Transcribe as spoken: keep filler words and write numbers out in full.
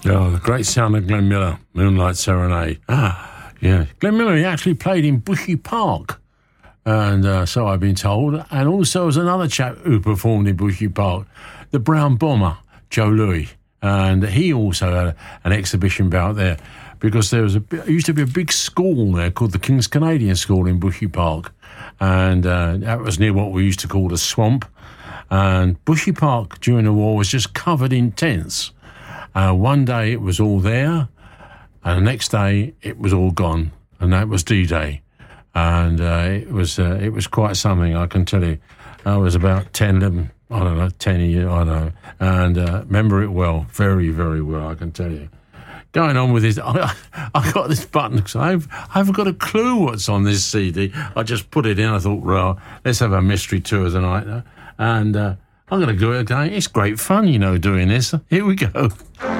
Oh, the great sound of Glenn Miller, Moonlight Serenade. Ah, yeah. Glenn Miller, he actually played in Bushy Park, and uh, so I've been told. And also was another chap who performed in Bushy Park, the Brown Bomber, Joe Louis. And he also had an exhibition bout there because there was a there used to be a big school there called the King's Canadian School in Bushy Park. And uh, that was near what we used to call the swamp. And Bushy Park during the war was just covered in tents. Uh, one day it was all there, and the next day it was all gone, and that was D-Day. And uh, it was uh, it was quite something, I can tell you. I was about ten, eleven, I don't know, ten years, I don't know, and uh, remember it well, very, very well, I can tell you. Going on with this, I, I got this button because I've, I haven't got a clue what's on this C D. I just put it in, I thought, well, let's have a mystery tour tonight. And uh, I'm going to do it again. It's great fun, you know, doing this. Here we go.